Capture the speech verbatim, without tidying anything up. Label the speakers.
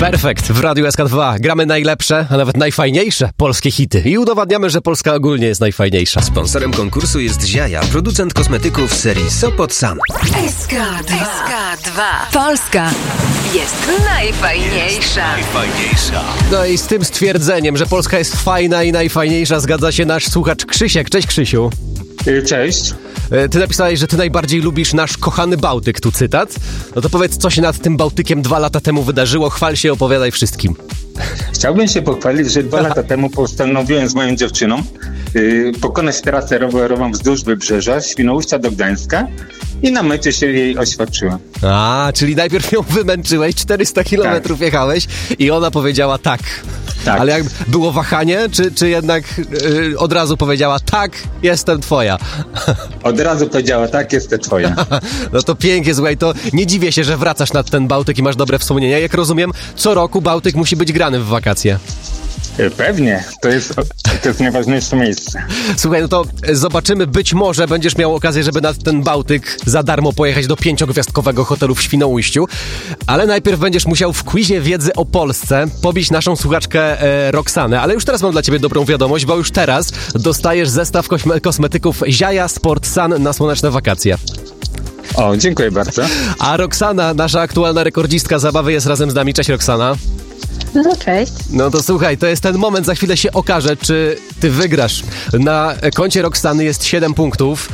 Speaker 1: Perfekt, w Radiu S K dwa gramy najlepsze, a nawet najfajniejsze polskie hity i udowadniamy, że Polska ogólnie jest najfajniejsza.
Speaker 2: Sponsorem konkursu jest Ziaja, producent kosmetyków serii Sopot Sun.
Speaker 3: S K dwa. S K dwa. Polska jest najfajniejsza.
Speaker 2: Najfajniejsza.
Speaker 1: No i z tym stwierdzeniem, że Polska jest fajna i najfajniejsza, zgadza się nasz słuchacz Krzysiek. Cześć, Krzysiu.
Speaker 4: Cześć.
Speaker 1: Ty napisałeś, że ty najbardziej lubisz nasz kochany Bałtyk, tu cytat. No to powiedz, co się nad tym Bałtykiem dwa lata temu wydarzyło, chwal się, opowiadaj wszystkim.
Speaker 4: Chciałbym się pochwalić, że dwa lata temu postanowiłem z moją dziewczyną yy, pokonać trasę rowerową wzdłuż Wybrzeża, Świnoujścia do Gdańska i na mecie się jej oświadczyłem.
Speaker 1: A, czyli najpierw ją wymęczyłeś, czterysta kilometrów tak. jechałeś i ona powiedziała tak.
Speaker 4: Tak.
Speaker 1: Ale jak było wahanie, czy, czy jednak yy, od razu powiedziała tak, jestem twoja?
Speaker 4: Od razu powiedziała tak, jestem twoja.
Speaker 1: No to pięknie, słuchaj, to nie dziwię się, że wracasz nad ten Bałtyk i masz dobre wspomnienia. Jak rozumiem, co roku Bałtyk musi być grany w wakacje.
Speaker 4: Pewnie, to jest, to jest najważniejsze miejsce.
Speaker 1: Słuchaj, no to zobaczymy, być może będziesz miał okazję, żeby nad ten Bałtyk za darmo pojechać do pięciogwiazdkowego hotelu w Świnoujściu, ale najpierw będziesz musiał w quizie wiedzy o Polsce pobić naszą słuchaczkę e, Roxanę, ale już teraz mam dla ciebie dobrą wiadomość, bo już teraz dostajesz zestaw kosme- kosmetyków Ziaja Sport Sun na słoneczne wakacje.
Speaker 4: O, dziękuję bardzo.
Speaker 1: A Roxana, nasza aktualna rekordzistka zabawy, jest razem z nami. Cześć, Roxana.
Speaker 5: No cześć.
Speaker 1: No to słuchaj, to jest ten moment, za chwilę się okaże, czy ty wygrasz. Na koncie Roxany jest siedem punktów.